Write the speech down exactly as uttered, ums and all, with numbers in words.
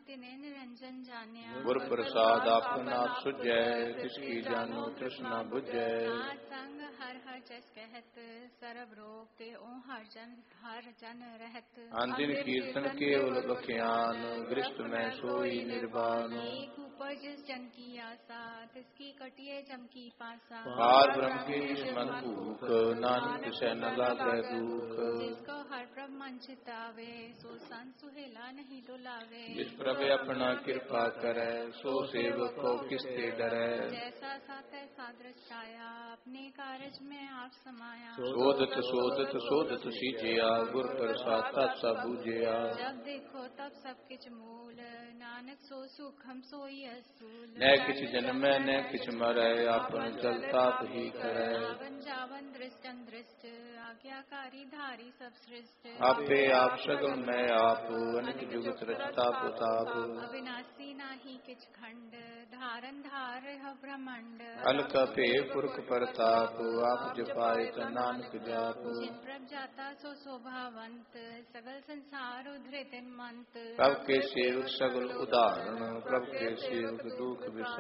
तिने निरंजन जान्या। गुर प्रसाद आपना सुजै, तिसकी जानो तृष्णा बुझै। संग हर हर जस कहत, सरब रोग ते ओ हर जन हर जन रहत। अंदिन कीर्तन केवल बख्यान, गृष्ट में सोई निर्वाण। एक ऊपर जिस जन की आशा, तिसकी कटिए जम की पासा। पार ब्रह्म की मन भूख, नानक से न लागै दुख। जिसको हर प्रभ मन चितावे, सो संत सुहेला नहीं डुलावे। जिस प्रभु अपना कृपा करे, सो सेवक को किससे डरे। जैसा सा तैसा दृष्टाया, अपने कारज में आप समाया। शोधत शोधत शोधत सीजिया, गुर प्रसाद तत् सब बूझिया। जब देखो तब सब किछ मूल, नानक सो सुखम सोई असूल। न किछ जन्मै न किछ मरै, आपन जल ताप ही करे। आवन जावन दृष्टन दृष्ट, आज्ञाकारी धारी सब सृष्ट। आपे आप सगल मैं आप, अनित जुगत रचता प्रताप। अविनाशी नाही किछ खंड, धारन धार ब्रह्मांड। अलक पे पुरख परताप, आप जपाए त नानक जाप। जिन प्रभ जाता सो शोभावंत, सगल संसार उधरे तिन मंत। प्रभ के सेवक सगल उदाहरण, प्रभ के सेवक दुख विष